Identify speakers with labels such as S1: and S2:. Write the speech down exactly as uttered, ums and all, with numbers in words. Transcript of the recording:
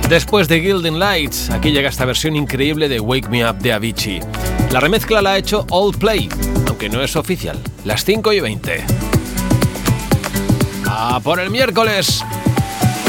S1: Después de Gilding Lights, aquí llega esta versión increíble de Wake Me Up de Avicii. La remezcla la ha hecho Old Play, aunque no es oficial. Las cinco y veinte. ¡A por el miércoles!